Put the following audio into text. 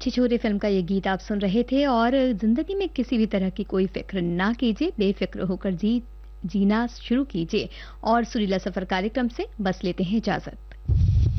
छिछोरे film का ये गीत आप सुन रहे थे। और जिंदगी में किसी भी तरह की कोई फिक्र ना कीजिए, बेफिक्र होकर जीना शुरू कीजिए। और सुरीला सफर कार्यक्रम से बस लेते हैं इजाजत।